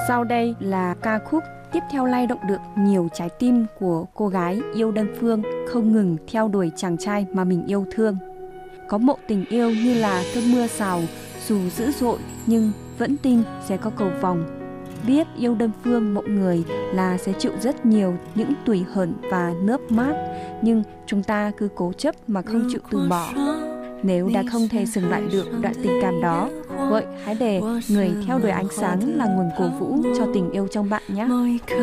Sau đây là ca khúc tiếp theo lay động được nhiều trái tim của cô gái yêu đơn phương, không ngừng theo đuổi chàng trai mà mình yêu thương. Có mộ tình yêu như là cơn mưa rào, dù dữ dội nhưng vẫn tin sẽ có cầu vòng. Biết yêu đơn phương mộng người là sẽ chịu rất nhiều những tủi hờn và nước mắt, nhưng chúng ta cứ cố chấp mà không chịu từ bỏ. Nếu đã không thể dừng lại được đoạn tình cảm đó, vậy hãy để người theo đuổi ánh sáng là nguồn cổ vũ cho tình yêu trong bạn nhé.